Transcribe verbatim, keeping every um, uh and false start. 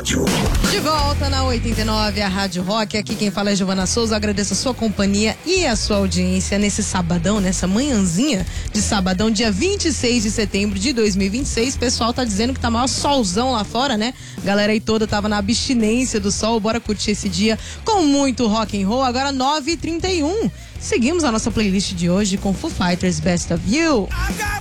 rádio. De volta na oitenta e nove, a Rádio Rock. Aqui quem fala é Giovana Souza. Eu agradeço a sua companhia e a sua audiência nesse sabadão, nessa manhãzinha de sabadão, dia vinte e seis de setembro de dois mil e vinte e seis. O pessoal tá dizendo que tá maior solzão lá fora, né? A galera aí toda tava na abstinência do sol. Bora curtir esse dia com muito rock and roll. Agora nove e trinta e um. Seguimos a nossa playlist de hoje com Foo Fighters Best of You.